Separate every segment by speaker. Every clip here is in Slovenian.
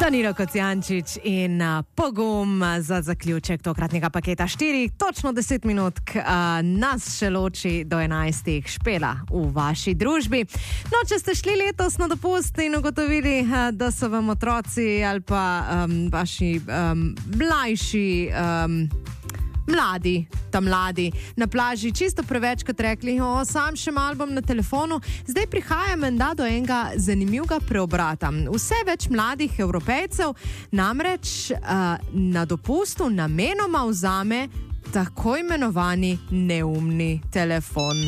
Speaker 1: Danilo Kocijančič in pogum za zaključek tokratnega paketa 4. Točno 10 minut nas še loči do 11. Špela v vaši družbi. No, če ste šli letos na dopust in ugotovili, da so vam otroci ali pa vaši mlajši mladi na plaži čisto preveč kot rekli, sam še malo bom na telefonu. Zdaj prihaja menda do enega zanimivega preobrata. Vse več mladih Evropejcev namreč na dopustu namenoma vzame tako imenovani neumni telefon.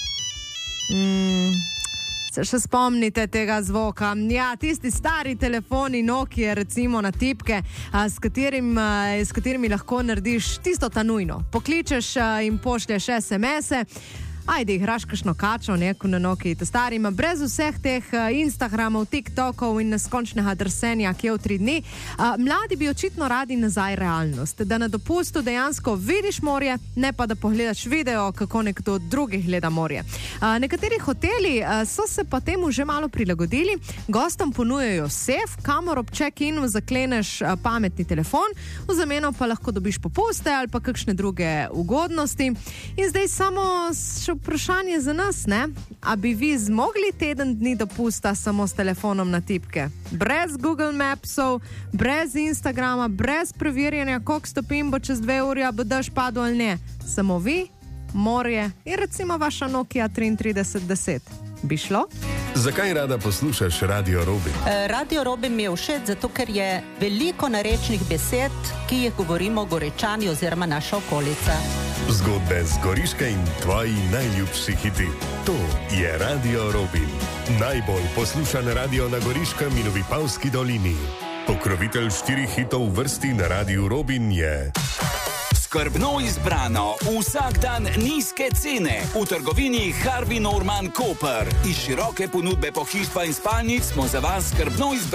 Speaker 1: Se še spomnite tega zvoka? Ja, tisti stari telefoni Nokia, recimo na tipke, s katerimi lahko narediš tisto ta nujno. Pokličeš in pošlješ SMS-e, ajde, igraš kakšno kačo, neko na Nokiji, ta starima, brez vseh teh Instagramov, TikTokov in neskončnega drsenja, ki je v 3 dni. Mladi bi očitno radi nazaj realnost, da na dopustu dejansko vidiš morje, ne pa da pogledaš video, kako nekdo drugi gleda morje. Nekateri hoteli so se pa temu že malo prilagodili, gostom ponujajo sef, kamor ob check-inu zakleneš pametni telefon, v zameno pa lahko dobiš popuste ali pa kakšne druge ugodnosti. In zdaj samo še vprašanje za nas, ne? A bi vi zmogli teden dni dopusta samo s telefonom na tipke? Brez Google Mapsov, brez Instagrama, brez preverjanja, koliko stopinj bo čez 2 uri, bo dež padel ali ne. Samo vi, morje in recimo vaša Nokia 3310. Bi šlo?
Speaker 2: Zakaj rada poslušaš Radio Robin?
Speaker 3: Radio Robin mi je všeč, zato ker je veliko narečnih besed, ki jih govorimo Goričani oziroma naša okolica.
Speaker 2: Zgodbe z Goriške in tvoji najljubši hiti. To je Radio Robin. Najbolj poslušan radio na Goriškem in v Vipavski dolini. Pokrovitelj 4 hitov v vrsti na Radio Robin je...
Speaker 4: Skrbno izbrano, vsak dan nizke cene. V trgovini Harvey Norman Koper. Iz široke ponudbe pohištva in spalnic smo za vas skrbno izbrali.